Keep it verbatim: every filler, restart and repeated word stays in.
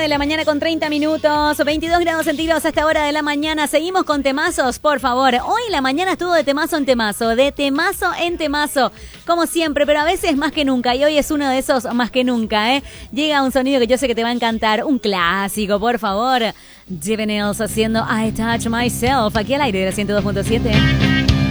de la mañana con treinta minutos, veintidós grados centígrados a esta hora de la mañana. Seguimos con temazos, por favor. Hoy la mañana estuvo de temazo en temazo, de temazo en temazo, como siempre, pero a veces más que nunca. Y hoy es uno de esos más que nunca, ¿eh? Llega un sonido que yo sé que te va a encantar, un clásico, por favor. Juvenils haciendo I Touch Myself, aquí al aire de la ciento dos punto siete.